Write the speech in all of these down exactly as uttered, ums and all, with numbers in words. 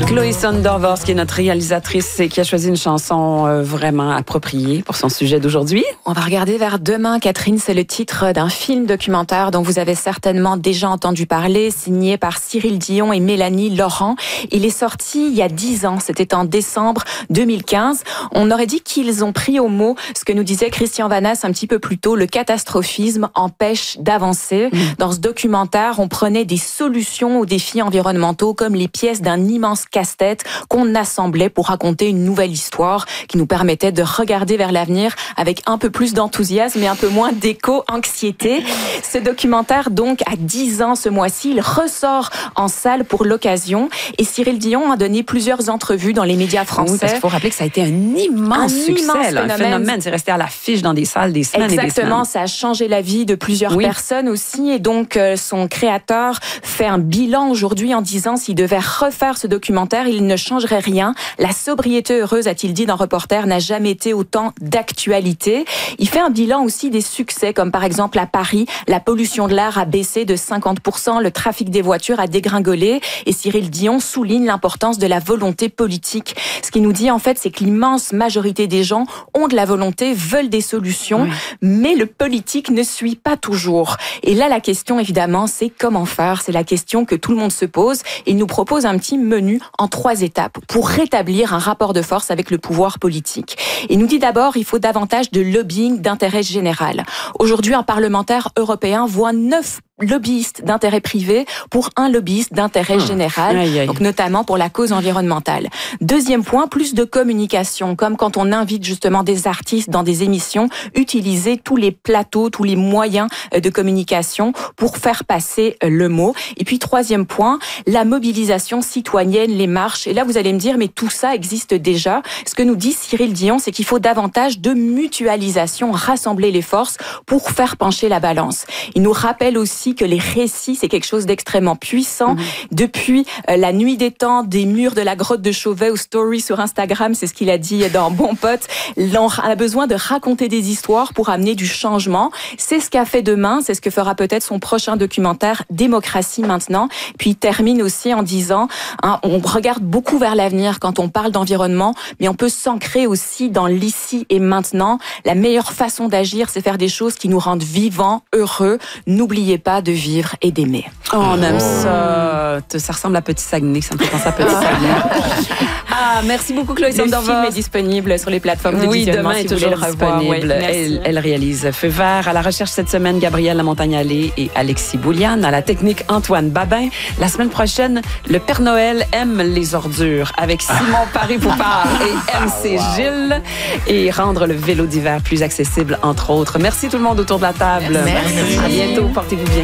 Chloé Sondorvors, qui est notre réalisatrice et qui a choisi une chanson euh, vraiment appropriée pour son sujet d'aujourd'hui. On va regarder vers demain, Catherine, c'est le titre d'un film documentaire dont vous avez certainement déjà entendu parler, signé par Cyril Dion et Mélanie Laurent. Il est sorti il y a dix ans, c'était en décembre deux mille quinze. On aurait dit qu'ils ont pris au mot ce que nous disait Christian Vanasse un petit peu plus tôt, le catastrophisme empêche d'avancer. Mmh. Dans ce documentaire, on prenait des solutions aux défis environnementaux comme les pièces d'un immense casse-tête qu'on assemblait pour raconter une nouvelle histoire qui nous permettait de regarder vers l'avenir avec un peu plus d'enthousiasme et un peu moins d'éco-anxiété. Ce documentaire, donc, a dix ans ce mois-ci, il ressort en salle pour l'occasion et Cyril Dion a donné plusieurs entrevues dans les médias français. Oui, parce qu'il faut rappeler que ça a été un immense un succès, immense là, un phénomène. C'est resté à l'affiche dans des salles des semaines Exactement, et des semaines. Exactement, ça a changé la vie de plusieurs oui. personnes aussi et donc euh, son créateur fait un bilan aujourd'hui en disant s'il devait refaire ce documentaire, il ne changerait rien. La sobriété heureuse, a-t-il dit dans Reporter, n'a jamais été autant d'actualité. Il fait un bilan aussi des succès, comme par exemple à Paris, la pollution de l'air a baissé de cinquante pour cent, le trafic des voitures a dégringolé et Cyril Dion souligne l'importance de la volonté politique. Ce qu'il nous dit en fait, c'est que l'immense majorité des gens ont de la volonté, veulent des solutions, oui. mais le politique ne suit pas toujours. Et là, la question évidemment, c'est comment faire. C'est la question que tout le monde se pose. Il nous propose un petit menu en trois étapes pour rétablir un rapport de force avec le pouvoir politique. Il nous dit d'abord, il faut davantage de lobbying d'intérêt général. Aujourd'hui, un parlementaire européen voit neuf lobbyistes d'intérêt privé pour un lobbyiste d'intérêt mmh. général, aïe, aïe. donc notamment pour la cause environnementale. Deuxième point, plus de communication, comme quand on invite justement des artistes dans des émissions, utiliser tous les plateaux, tous les moyens de communication pour faire passer le mot. Et puis troisième point, la mobilisation citoyenne, les marches. Et là, vous allez me dire, mais tout ça existe déjà. Ce que nous dit Cyril Dion, c'est qu'il faut davantage de mutualisation, rassembler les forces pour faire pencher la balance. Il nous rappelle aussi que les récits, c'est quelque chose d'extrêmement puissant. Mmh. Depuis euh, la nuit des temps, des murs de la grotte de Chauvet ou Story sur Instagram, c'est ce qu'il a dit dans Bon Pote, on a besoin de raconter des histoires pour amener du changement. C'est ce qu'a fait demain, c'est ce que fera peut-être son prochain documentaire, Démocratie maintenant. Puis il termine aussi en disant, hein, on regarde beaucoup vers l'avenir quand on parle d'environnement, mais on peut s'ancrer aussi dans l'ici et maintenant. La meilleure façon d'agir, c'est faire des choses qui nous rendent vivants, heureux. N'oubliez pas de vivre et d'aimer. Oh, on aime oh. ça. Ça ressemble à Petit Saguenay, ça me fait penser à Petit Saguenay. Ah, merci beaucoup Chloé Sondorvors. Le film est disponible sur les plateformes de oui, visionnement. Oui, demain si est toujours disponible. Oui, elle, elle réalise Feu vert. À la recherche cette semaine, Gabrielle Lamontagne-Allé et Alexis Bouliane. À la technique, Antoine Babin. La semaine prochaine, le Père Noël aime les ordures avec Simon Paris-Poupard et M C wow. Gilles. Et rendre le vélo d'hiver plus accessible, entre autres. Merci tout le monde autour de la table. Merci. À bientôt. Portez-vous bien.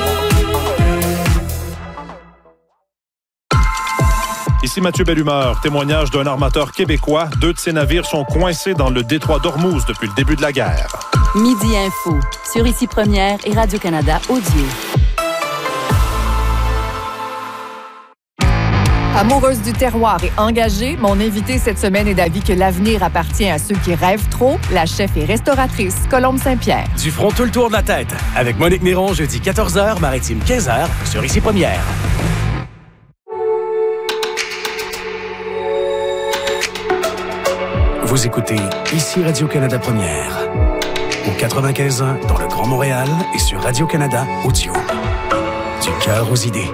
Ici Mathieu Bellumeur, témoignage d'un armateur québécois. Deux de ses navires sont coincés dans le détroit d'Ormuz depuis le début de la guerre. Midi Info, sur Ici Première et Radio-Canada Audio. Amoureuse du terroir et engagée, mon invitée cette semaine est d'avis que l'avenir appartient à ceux qui rêvent trop. La chef et restauratrice Colombe Saint-Pierre. Du front tout le tour de la tête. Avec Monique Néron, jeudi quatorze heures, Maritime quinze heures, sur Ici Première. Vous écoutez Ici Radio-Canada Première. Au quatre-vingt-quinze ans dans le Grand Montréal et sur Radio-Canada Audio. Du cœur aux idées.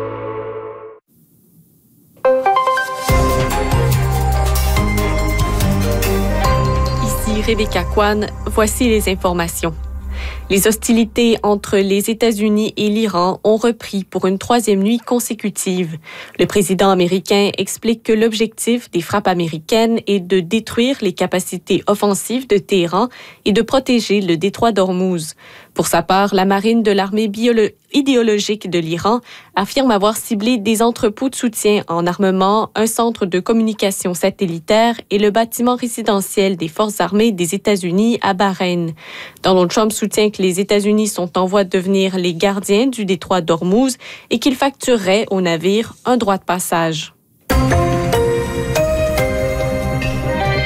Ici Rebecca Kwan, voici les informations. Les hostilités entre les États-Unis et l'Iran ont repris pour une troisième nuit consécutive. Le président américain explique que l'objectif des frappes américaines est de détruire les capacités offensives de Téhéran et de protéger le détroit d'Ormuz. Pour sa part, la marine de l'armée biolo- idéologique de l'Iran affirme avoir ciblé des entrepôts de soutien en armement, un centre de communication satellitaire et le bâtiment résidentiel des forces armées des États-Unis à Bahreïn. Donald Trump soutient que les États-Unis sont en voie de devenir les gardiens du détroit d'Ormuz et qu'il facturerait aux navires un droit de passage.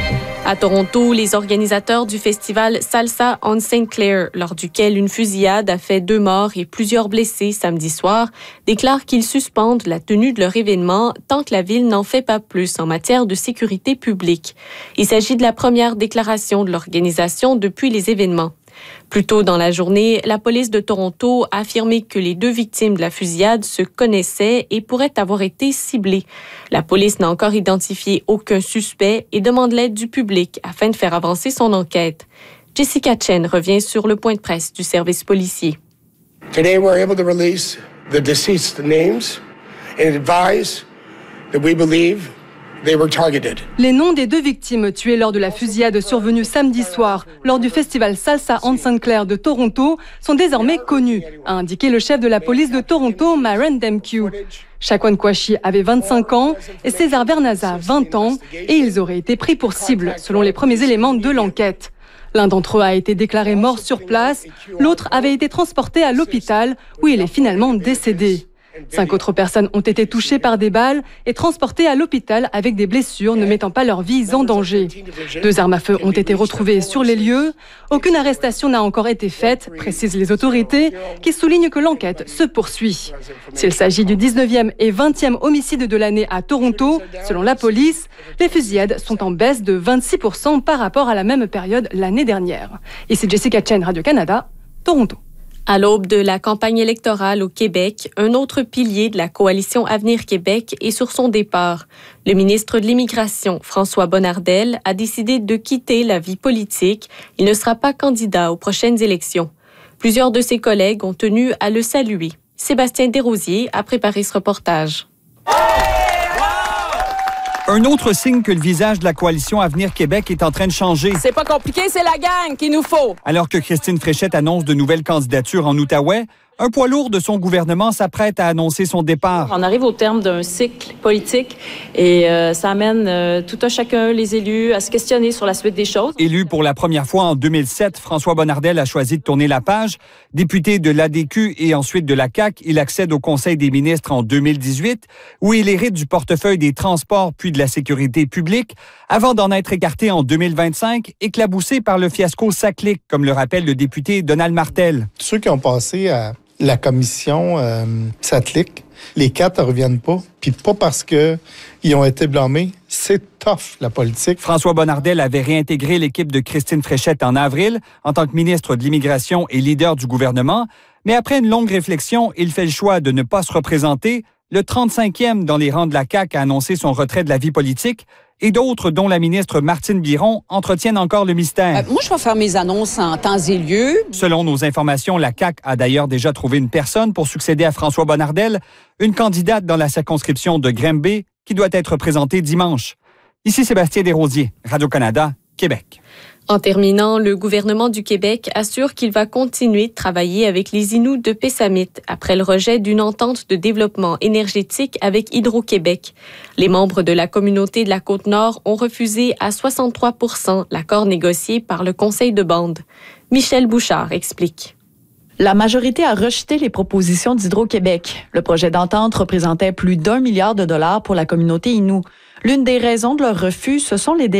À Toronto, les organisateurs du festival Salsa on Saint Clair, lors duquel une fusillade a fait deux morts et plusieurs blessés samedi soir, déclarent qu'ils suspendent la tenue de leur événement tant que la ville n'en fait pas plus en matière de sécurité publique. Il s'agit de la première déclaration de l'organisation depuis les événements. Plus tôt dans la journée, la police de Toronto a affirmé que les deux victimes de la fusillade se connaissaient et pourraient avoir été ciblées. La police n'a encore identifié aucun suspect et demande l'aide du public afin de faire avancer son enquête. Jessica Chen revient sur le point de presse du service policier. Today we're able to release the deceased names and advise that we believe they were targeted. Les noms des deux victimes tuées lors de la fusillade survenue samedi soir lors du festival Salsa on Saint Clair de Toronto sont désormais connus, a indiqué le chef de la police de Toronto, Maren Demkiw. Shaquan Kouachi avait vingt-cinq ans et César Vernaza vingt ans et ils auraient été pris pour cible selon les premiers éléments de l'enquête. L'un d'entre eux a été déclaré mort sur place, l'autre avait été transporté à l'hôpital où il est finalement décédé. Cinq autres personnes ont été touchées par des balles et transportées à l'hôpital avec des blessures ne mettant pas leur vie en danger. Deux armes à feu ont été retrouvées sur les lieux. Aucune arrestation n'a encore été faite, précisent les autorités, qui soulignent que l'enquête se poursuit. S'il s'agit du dix-neuvième et vingtième homicide de l'année à Toronto, selon la police, les fusillades sont en baisse de vingt-six pour cent par rapport à la même période l'année dernière. Ici Jessica Chen, Radio-Canada, Toronto. À l'aube de la campagne électorale au Québec, un autre pilier de la coalition Avenir Québec est sur son départ. Le ministre de l'Immigration, François Bonnardel, a décidé de quitter la vie politique. Il ne sera pas candidat aux prochaines élections. Plusieurs de ses collègues ont tenu à le saluer. Sébastien Desrosiers a préparé ce reportage. Un autre signe que le visage de la coalition Avenir Québec est en train de changer. C'est pas compliqué, c'est la gang qu'il nous faut. Alors que Christine Fréchette annonce de nouvelles candidatures en Outaouais, un poids lourd de son gouvernement s'apprête à annoncer son départ. On arrive au terme d'un cycle politique et euh, ça amène euh, tout un chacun, les élus, à se questionner sur la suite des choses. Élu pour la première fois en deux mille sept, François Bonnardel a choisi de tourner la page. Député de l'A D Q et ensuite de la C A Q, il accède au Conseil des ministres en deux mille dix-huit, où il hérite du portefeuille des transports puis de la sécurité publique, avant d'en être écarté en deux mille vingt-cinq, éclaboussé par le fiasco SACLIC, comme le rappelle le député Donald Martel. Ceux qui ont passé à la commission euh, SACLIC, les quatre ne reviennent pas, puis pas parce qu'ils ont été blâmés. C'est tough, la politique. François Bonnardel avait réintégré l'équipe de Christine Fréchette en avril en tant que ministre de l'Immigration et leader du gouvernement, mais après une longue réflexion, il fait le choix de ne pas se représenter. Le trente-cinquième dans les rangs de la C A Q a annoncé son retrait de la vie politique et d'autres, dont la ministre Martine Biron, entretiennent encore le mystère. Euh, moi, je vais faire mes annonces en temps et lieu. Selon nos informations, la C A Q a d'ailleurs déjà trouvé une personne pour succéder à François Bonnardel, une candidate dans la circonscription de Granby qui doit être présentée dimanche. Ici Sébastien Desrosiers, Radio-Canada, Québec. En terminant, le gouvernement du Québec assure qu'il va continuer de travailler avec les Inuits de Pessamit après le rejet d'une entente de développement énergétique avec Hydro-Québec. Les membres de la communauté de la Côte-Nord ont refusé à soixante-trois pour cent l'accord négocié par le Conseil de bande. Michel Bouchard explique. La majorité a rejeté les propositions d'Hydro-Québec. Le projet d'entente représentait plus d'un milliard de dollars pour la communauté Innu. L'une des raisons de leur refus, ce sont les délais